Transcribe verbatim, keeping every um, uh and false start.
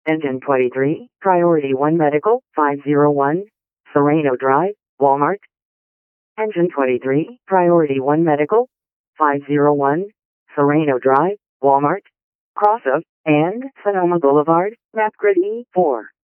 Engine twenty-three, Priority one Medical, five oh one, Serrano Drive, Walmart. Engine twenty-three, Priority one Medical, five oh one, Serrano Drive, Walmart. Cross of, and Sonoma Boulevard, Map Grid E four.